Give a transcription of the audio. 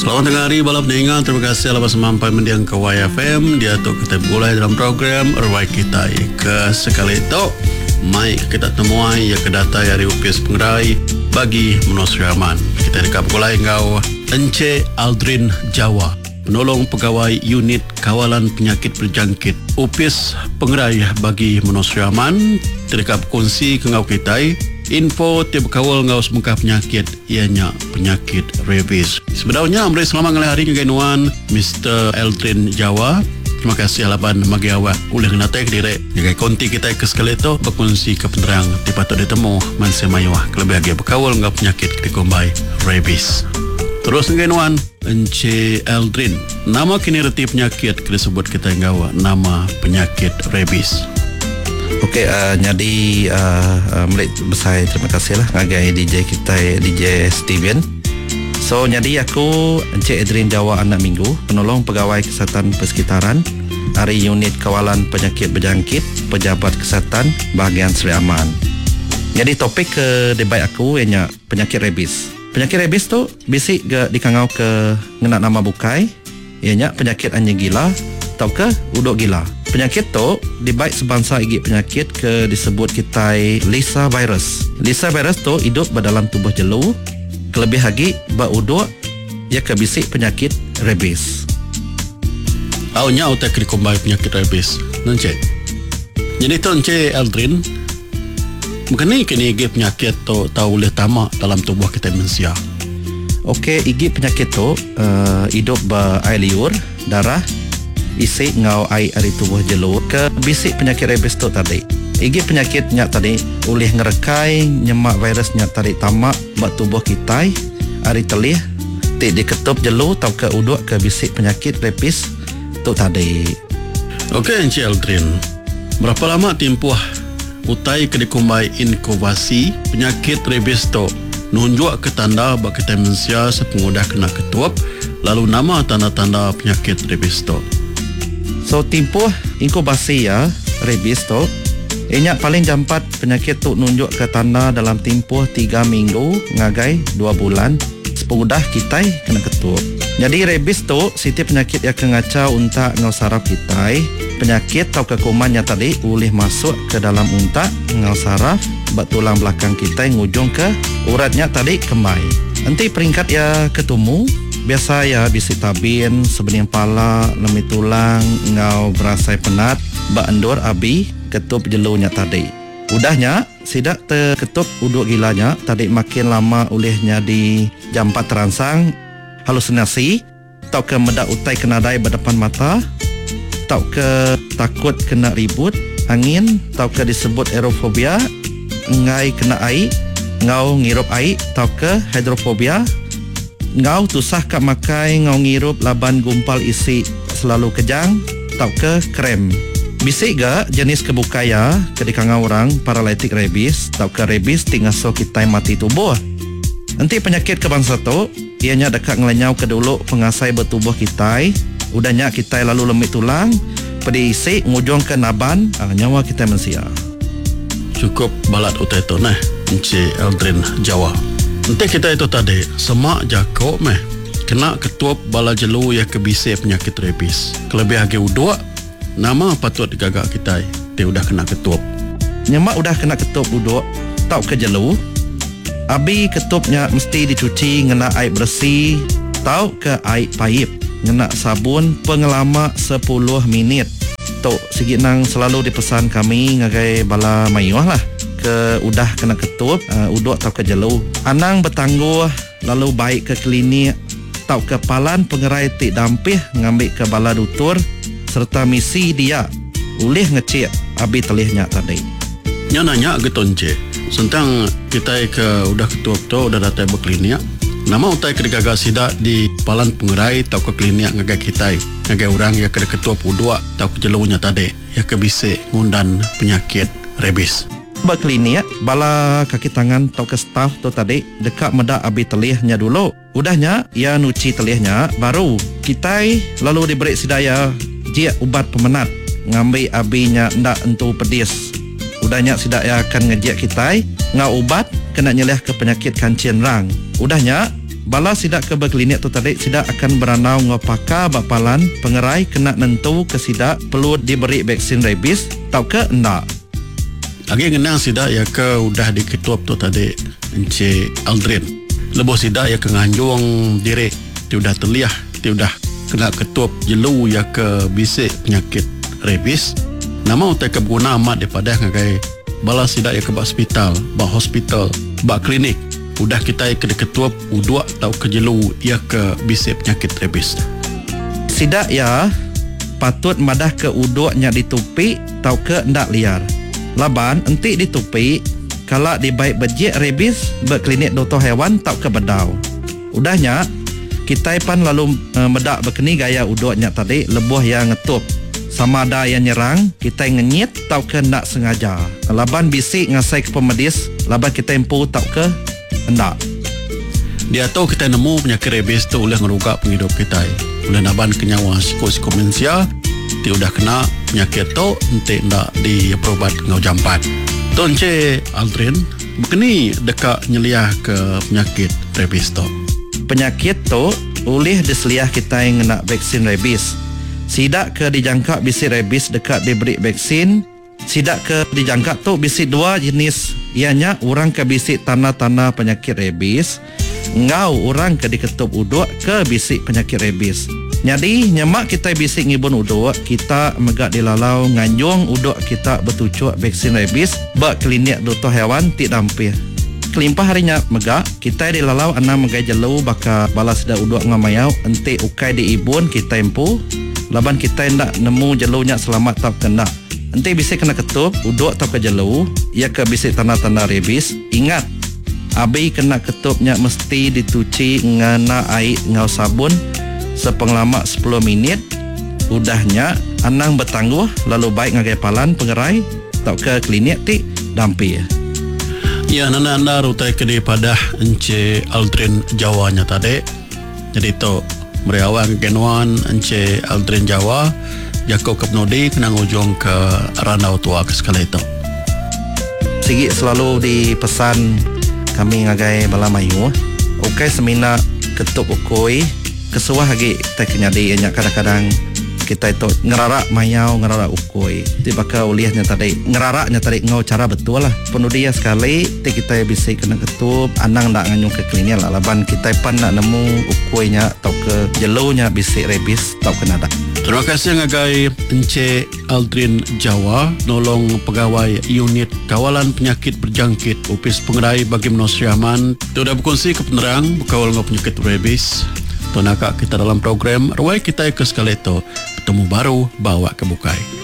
Selamat tengah hari balap ningan. Terima kasih alas sampai mendiang ke YFM. Dia tu kita mulai dalam program Erwai kita ke sekali itu. Mai kita temuai ya kedata dari UPS Pengerai bagi Menosriaman. Kita dekat mulai ngau Encik Aldrin Jawa, penolong pegawai unit kawalan penyakit berjangkit UPS Pengerai bagi Menosriaman. Terdekat kongsi ke ngau kita info tiap kawal ngau semangka penyakit ianya penyakit rabies. Sebenarnya amri selamat ngalih hari kegenuan Mr. Aldrin Jawa. Terima kasih halapan magi awak oleh ngenatek direk jaga konti kita ke sekali itu berkongsi ke penerang dipatut ditemu mansia mayuah kelebih agi berkawal ngau penyakit dikombai rabies. Terus kegenuan Encik Aldrin, nama kini reti penyakit disebut kita ngau nama penyakit rabies. Okey, jadi mulai besar terima kasih lah ngagai DJ kita, DJ Steven. So, jadi aku Encik Aldrin Jawa anak minggu, penolong pegawai kesihatan persekitaran dari unit kawalan penyakit berjangkit pejabat kesihatan bahagian Seri Aman. Jadi topik ke debat aku ianya penyakit rabies. Penyakit rabies tu basic dikangau ke ngena nama bukai, ianya penyakit anjing gila atau ke uduk gila. Penyakit tu dibaik sebangsa igi penyakit ke disebut kita Lissa virus. Lissa virus tu hidup dalam tubuh jelu, kelebih lagi beruduk ia ke bisik penyakit rabies. Awalnya utak dikombai penyakit rabies. Encik. Jadi tu Encik Aldrin, mungkin kini igi penyakit tu tahu boleh tamak dalam tubuh kita manusia. Okey, igi penyakit tu hidup berair liur, darah, isi ngau air dari tubuh jelur ke bisik penyakit rabies tu tadi. Igi penyakitnya tadi oleh ngerekai nyemak virusnya tadi tamak buat tubuh kita hari telih tik diketup jelur atau ke uduk ke bisik penyakit rabies tu tadi. Okey Encik Aldrin, berapa lama tempoh utai ke dikombai inkubasi penyakit rabies tu nunjuk ke tanda bak kita manusia sepengudah kena ketup lalu nama tanda-tanda penyakit rabies tu. So tempoh inkubasi ya rabies tu ianya paling jampat penyakit tu nunjuk ke tanda dalam tempoh 3 minggu ngagai 2 bulan sepengudah kita kena ketup. Jadi rabies tu setiap penyakit yang kengacau unta ngau saraf kita. Penyakit atau kekumannya tadi boleh masuk ke dalam unta ngau saraf bat tulang belakang kita ngujung ke uratnya tadi kembai. Nanti peringkat ya ketemu biasa ya bisi tabin sebening pala lemi tulang ngau berasai penat bak endur abi ketup jelunya tadi. Udahnya sidak terketup uduk gilanya tadi makin lama olehnya di jampat terangsang halusinasi tau ke medak utai kenadai berdepan mata tau ke takut kena ribut angin tau ke disebut aerofobia ngai kena air ngau ngirup air tau ke hidrofobia ngau tusah kat makai ngau ngirup laban gumpal isi selalu kejang tau ke krem. Bisik ga jenis kebukaya kedikanga orang paralitik rabies tau ke rabies tinggal so kita mati tubuh. Nanti penyakit kebangsa tu ianya dekat ngelenyau ke dulu pengasai bertubuh kita. Udahnya kita lalu lemit tulang pedi isi ngujung ke naban nyawa kita manusia. Cukup balat utai tu nah Encik Aldrin Jawa. Nanti kita itu tadi semak jakok meh kena ketup bala jelu yang kebisik penyakit rabies. Kelebih lagi uduk nama patut digagak kita dia udah kena ketup. Nyemak udah kena ketup uduk tau ke jelu. Abi ketupnya mesti dicuci ngena air bersih tau ke air paip ngena sabun pengelama 10 minit. Tok sigi nang selalu dipesan kami ngagai bala mayuah lah ke udah kena ketup uduk tau ke jelu. Anang bertangguh lalu baik ke klinik tau ke palan pengerai tik dampih ngambil ke bala dutur serta misi dia boleh ngecek abi telihnya tadi. Nya nanya gitu Encik tentang kita ke udah ketup tu udah datang berklinik. Nama utai ke digagal sidak di palan pengerai tau ke klinik ngagai kita ngagai orang yang kena ketup uduk tau ke jelunya tadi yang ke bisik ngundan penyakit rabies. Berklinik bala kaki tangan tau ke staff tu tadi dekat medak abi telihnya dulu. Udahnya ia nuci telihnya baru kita lalu diberi sidaya dia ubat pemenat ngambil abinya ndak entu pedis. Udahnya sidak ya akan ngejek kita ngau ubat kena nyeleh ke penyakit kancing rang. Udahnya bala sidak ke berklinik tu tadi sidak akan beranau ngapaka bapalan pengerai kena nentu ke sidak perlu diberi vaksin rabies tau ke endak. Lagi ngenang sidak ya ke udah diketuap tu tadi Encik Aldrin. Lebih sidak ya ke nganjung diri dia udah terliah, dia udah kena ketuap jelu ya ke bisik penyakit rabies. Nama utai ke berguna amat daripada ngagai bala sidak ya ke hospital, bak klinik. Udah kita ke ketuap uduk tau ke jelu ya ke bisik penyakit rabies. Sidak ya patut madah ke uduknya ditupi tau ke ndak liar. Laban entik ditupi kalau dibaik bejik rabies berklinik doktor hewan tau ke bedau. Udahnya kita pan lalu medak berkeni gaya uduknya tadi lebuh yang ngetup. Sama ada yang nyerang, kita ngenyit tau ke ndak sengaja. Laban bisik ngasai ke pemedis, laban kita impu tau ke endak. Dia tahu kita nemu penyakit rabies tu oleh ngerugak penghidup kita. Oleh naban kenyawa siko-siko manusia, dia udah kena penyakit tu nanti ndak diperobat ngau jampat. Tu Encik Aldrin, begini dekat nyeliah ke penyakit rabies tu. Penyakit tu oleh diseliah kita yang kena vaksin rabies. Sidak ke dijangka bisik rabies dekat diberi vaksin. Sidak ke dijangka tu bisik dua jenis. Ianya orang ke bisik tanda-tanda penyakit rabies. Ngau orang ke diketup uduk ke bisik penyakit rabies. Jadi nyemak kita bisik ngibun uduk, kita megak dilalau nganjung uduk kita bertucuk vaksin rabies bak klinik doktor hewan tik dampir. Kelimpah harinya megak kita dilalau anam megai jelu baka balas dah uduk ngamayau entik ukai diibun kita empu. Laban kita hendak nemu jelunya selamat tak kena. Nanti bisa kena ketup, uduk tak ke jelu, ia ke bisik tanda-tanda rabies. Ingat, abi kena ketupnya mesti dituci ngana air ngau sabun sepenglama 10 minit. Udahnya, anang bertangguh lalu baik ngagai palan pengerai tak ke klinik ti dampi. Ya, nana rutai ke daripada Encik Aldrin Jawanya tadi. Jadi tu meriawan kegenuan Encik Aldrin Jawa Jakob Kepnodi kena ngujung ke Ranau Tua ke sekali itu. Sigi selalu dipesan kami ngagai Balamayu. Okai semina ketup ukoi kesuah lagi kita kenyadi nya kadang-kadang kita itu ngerarak mayau ngerarak ukoi. Ti bakal uliahnya tadi ngeraraknya tadi ngau cara betul lah. Penuh dia sekali ti kita bisa kena ketup anang ndak nganyung ke klinik lah. Laban kita pan nak nemu ukoinya atau ke jelunya bisik rabies tau kena dak. Terima kasih ngagai Encik Aldrin Jawa nolong pegawai unit kawalan penyakit berjangkit Opis Pengerai bagi Manusia Aman. Tu dah berkongsi ke penerang berkawal ngau penyakit rabies. Tu nakak kita dalam program Ruai Kita ke sekali itu bertemu baru bawa ke bukai.